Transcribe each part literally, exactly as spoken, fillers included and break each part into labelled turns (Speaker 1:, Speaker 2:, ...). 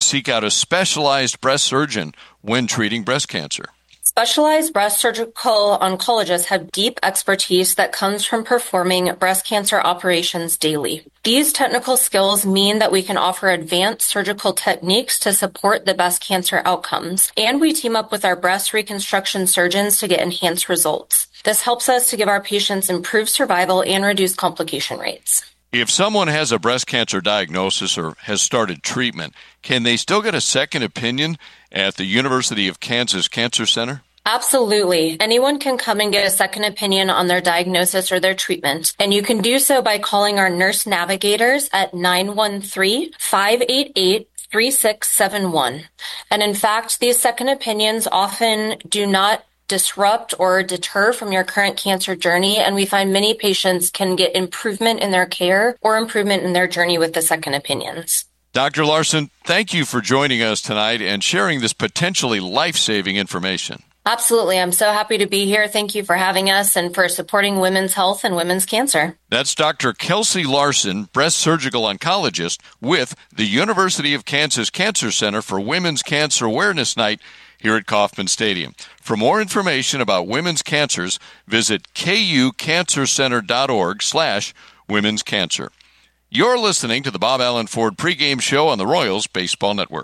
Speaker 1: seek out a specialized breast surgeon when treating breast cancer?
Speaker 2: Specialized breast surgical oncologists have deep expertise that comes from performing breast cancer operations daily. These technical skills mean that we can offer advanced surgical techniques to support the best cancer outcomes, and we team up with our breast reconstruction surgeons to get enhanced results. This helps us to give our patients improved survival and reduce complication rates.
Speaker 1: If someone has a breast cancer diagnosis or has started treatment, can they still get a second opinion at the University of Kansas Cancer Center?
Speaker 2: Absolutely. Anyone can come and get a second opinion on their diagnosis or their treatment, and you can do so by calling our nurse navigators at nine one three, five eight eight, three six seven one. And in fact, these second opinions often do not disrupt or deter from your current cancer journey, and we find many patients can get improvement in their care or improvement in their journey with the second opinions.
Speaker 1: Doctor Larson, thank you for joining us tonight and sharing this potentially life-saving information.
Speaker 2: Absolutely. I'm so happy to be here. Thank you for having us and for supporting women's health and women's cancer.
Speaker 1: That's Doctor Kelsey Larson, breast surgical oncologist with the University of Kansas Cancer Center for Women's Cancer Awareness Night here at Kauffman Stadium. For more information about women's cancers, visit kucancercenter.org slash women's cancer. You're listening to the Bob Allen Ford pregame show on the Royals Baseball Network.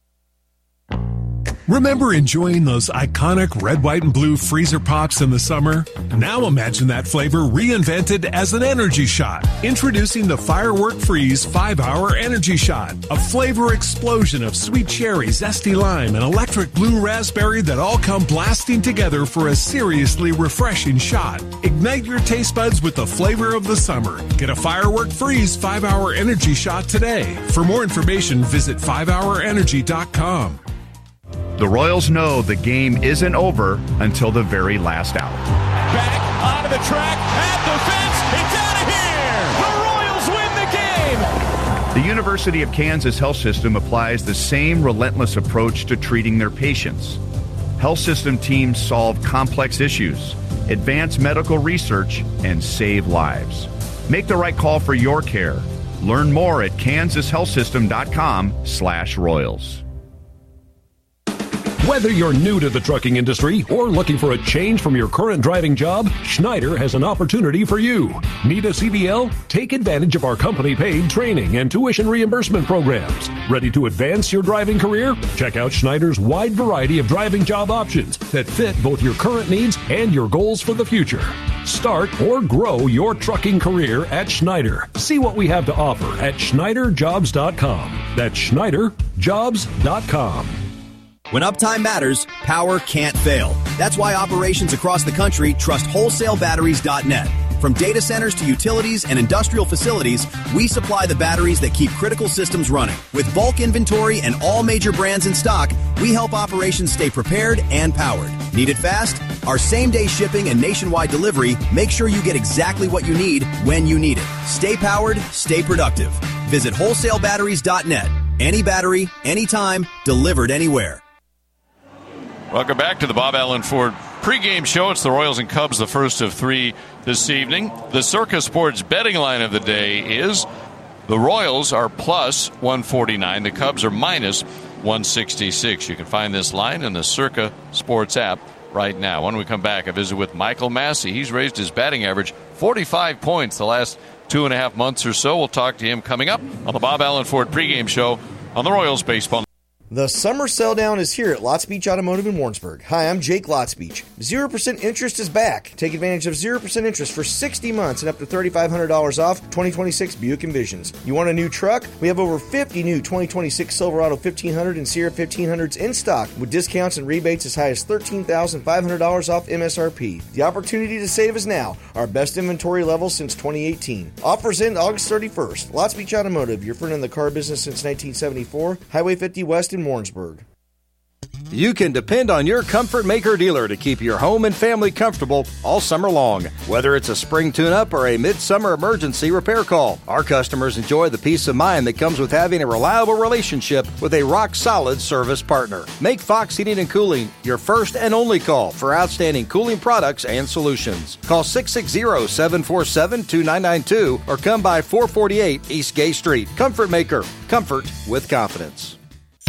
Speaker 3: Remember enjoying those iconic red, white, and blue freezer pops in the summer? Now imagine that flavor reinvented as an energy shot. Introducing the Firework Freeze five hour Energy Shot. A flavor explosion of sweet cherry, zesty lime, and electric blue raspberry that all come blasting together for a seriously refreshing shot. Ignite your taste buds with the flavor of the summer. Get a Firework Freeze five hour Energy Shot today. For more information, visit five hour energy dot com.
Speaker 4: The Royals know the game isn't over until the very last out.
Speaker 5: Back onto the track, at the fence, it's out of here! The Royals win the game!
Speaker 4: The University of Kansas Health System applies the same relentless approach to treating their patients. Health system teams solve complex issues, advance medical research, and save lives. Make the right call for your care. Learn more at kansas health system dot com slash royals.
Speaker 6: Whether you're new to the trucking industry or looking for a change from your current driving job, Schneider has an opportunity for you. Need a C D L? Take advantage of our company-paid training and tuition reimbursement programs. Ready to advance your driving career? Check out Schneider's wide variety of driving job options that fit both your current needs and your goals for the future. Start or grow your trucking career at Schneider. See what we have to offer at schneider jobs dot com. That's schneider jobs dot com.
Speaker 7: When uptime matters, power can't fail. That's why operations across the country trust wholesale batteries dot net. From data centers to utilities and industrial facilities, we supply the batteries that keep critical systems running. With bulk inventory and all major brands in stock, we help operations stay prepared and powered. Need it fast? Our same-day shipping and nationwide delivery make sure you get exactly what you need when you need it. Stay powered, stay productive. Visit wholesale batteries dot net. Any battery, anytime, delivered anywhere.
Speaker 1: Welcome back to the Bob Allen Ford pregame show. It's the Royals and Cubs, the first of three this evening. The Circa Sports betting line of the day is the Royals are plus one forty-nine. The Cubs are minus one sixty-six. You can find this line in the Circa Sports app right now. When we come back, I visit with Michael Massey. He's raised his batting average forty-five points the last two and a half months or so. We'll talk to him coming up on the Bob Allen Ford pregame show on the Royals Baseball.
Speaker 8: The summer sell down is here at Lots Beach Automotive in Warrensburg. Hi, I'm Jake Lots Beach. zero percent interest is back. Take advantage of zero percent interest for sixty months and up to three thousand five hundred dollars off twenty twenty-six Buick Envisions. You want a new truck? We have over fifty new twenty twenty-six Silverado fifteen hundred and Sierra fifteen hundreds in stock with discounts and rebates as high as thirteen thousand five hundred dollars off M S R P. The opportunity to save is now. Our best inventory level since twenty eighteen. Offers end August thirty-first. Lots Beach Automotive, your friend in the car business since nineteen seventy-four. Highway fifty West in Warrensburg.
Speaker 9: You can depend on your Comfort Maker dealer to keep your home and family comfortable all summer long. Whether it's a spring tune-up or a midsummer emergency repair call, our customers enjoy the peace of mind that comes with having a reliable relationship with a rock-solid service partner. Make Fox Heating and Cooling your first and only call for outstanding cooling products and solutions. Call six six zero, seven four seven, two nine nine two or come by four forty-eight East Gay Street. Comfort Maker. Comfort with confidence.